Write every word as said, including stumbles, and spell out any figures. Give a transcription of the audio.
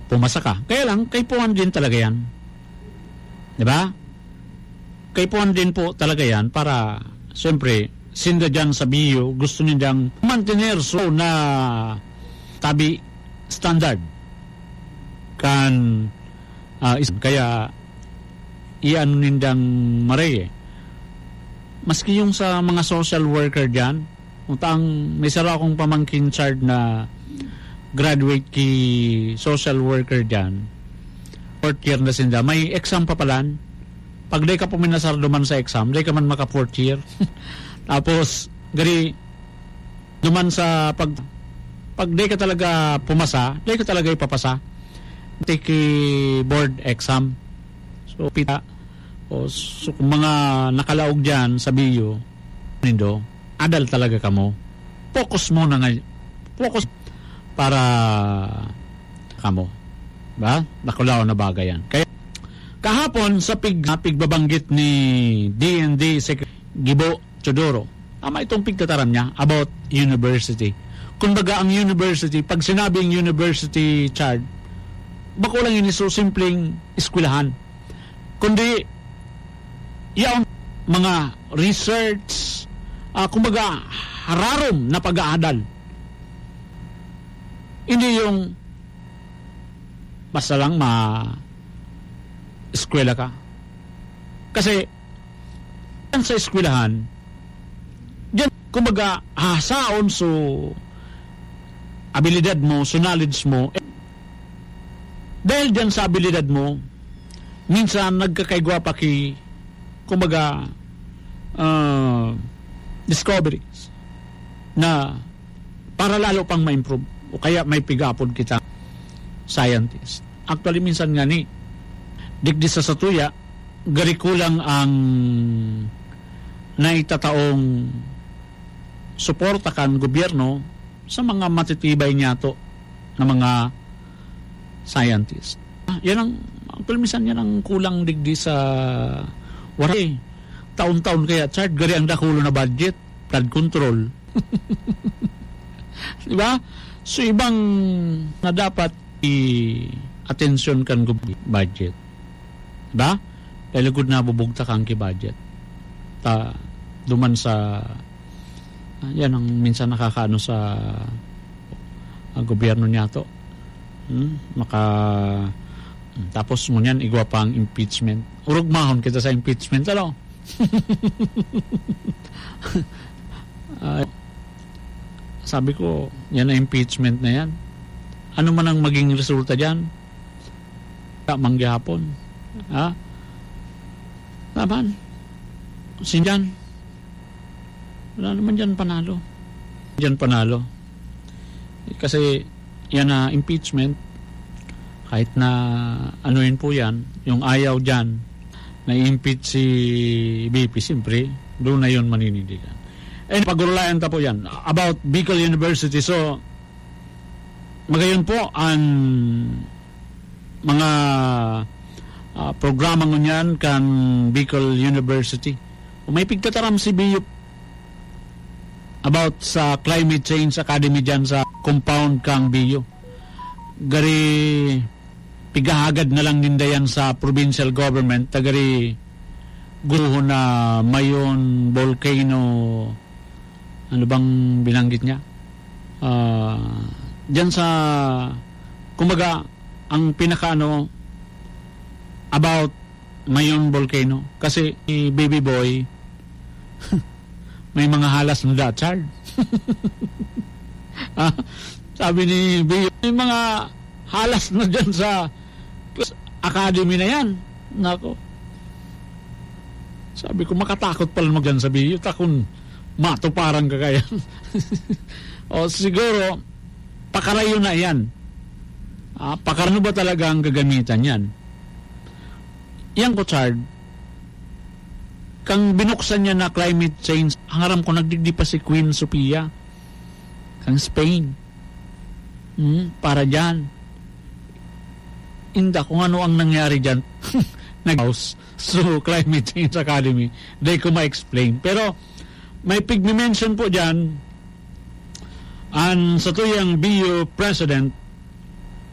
pumasa ka. Kaya lang, kay puwan din talaga yan. Diba? Kay puwan din po talaga yan para, siyempre, sinda dyan sa B U, gusto niya dyan mantener so na tabi standard. Kan, uh, is, kaya, iano nindang maray eh. Maski yung sa mga social worker dyan, utang, may sara akong pamangkin chard na graduate ki social worker dyan, fourth year na sinda, may exam pa palan. Pag day ka puminasar duman sa exam, day ka man maka fourth year. Tapos, gari, duman sa pag, pag day ka talaga pumasa, day ka talaga ipapasa. Take board exam. So, pita, o so, kung mga nakalaog dyan sa B U, nindo, adal talaga ka mo. Focus mo na nga, focus para kamo. Ba? Nakulaw na bagay yan. Kaya, kahapon sa pig, pigbabanggit ni D N D Secretary Gibo Chodoro, tama itong pigtataram niya about university. Kumbaga ang university, pag sinabing university chart, bako lang yun so simpleng eskwelahan. Kundi, yaon mga research, uh, kumbaga hararom na pag-aadal. Hindi yung basta lang ma eskwela ka. Kasi yan sa eskwelahan, yan kumbaga hasaon so abilidad mo, so knowledge mo. Eh, dahil dyan sa abilidad mo, minsan nagkakaigwa pa ki kumbaga uh, discoveries na para lalo pang ma-improve o kaya may pigapod kita scientist. Actually, minsan nga ni digdi sa satuya, gari kulang ang naitataong suporta kan gobyerno sa mga matitibay niya to na mga scientist. Yan ang, actually, minsan yan ang kulang digdi sa waray. Taon-taon kaya, chart, gari ang dakulo na budget, flood control. Diba? So, ibang na dapat i-attention kan budget. Diba? Dahil good na bubugta kang ki-budget. Ta, duman sa uh, yan ang minsan nakakaano sa uh, gobyerno niya to. Hmm? Maka um, tapos mo niyan igwa pang impeachment. Urog mahon kita sa impeachment ano? uh, sabi ko, yan na impeachment na yan. Ano man ang maging resulta dyan? Mangyapon. Ha? Laban. Sinjan. Wala naman dyan panalo. Dyan panalo. Kasi yan na impeachment, kahit na ano yun po yan, yung ayaw dyan, na impeach si B P, siyempre, doon na yun maninindigan. And pag-urulayan ta po yan about Bicol University. So, magayon po ang mga uh, programa ngunyan kan Bicol University. O may pigtataram si B U about sa Climate Change Academy dyan sa compound kang B U. Gari pigahagad na lang nindayan sa provincial government. Tagari guho na mayon volcano, ano bang binanggit niya? Uh, dyan sa, kumbaga, ang pinakaano about mayon volcano. Kasi si baby boy, may mga halas na datsard. ah, sabi ni baby, may mga halas na dyan sa academy na yan. Nako. Sabi ko, makatakot pala mag dyan sa B U. Takon, matuparang kakayan. O siguro, pakarayo na yan. Ah, pakarano ba talaga ang gagamitan yan? Yan ko, Chard, kang binuksan niya na climate change, hangaram ko nagdigdi pa si Queen Sofia kang Spain. Hmm, para dyan. Inda kung ano ang nangyari dyan. Nag-house. So, Climate Change Academy. They ko ma-explain. Pero, may pigmi-mention po dyan ang sa tuyang B U President